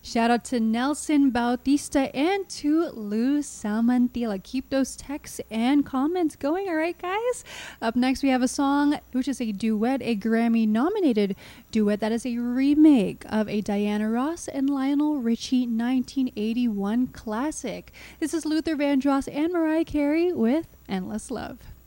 Shout out to Nelson Bautista and to Lou Salmantila. Keep those texts and comments going, all right, guys? Up next, we have a song which is a duet, a Grammy-nominated duet that is a remake of a Diana Ross and Lionel Richie 1981 classic. This is Luther Vandross and Mariah Carey with Endless Love.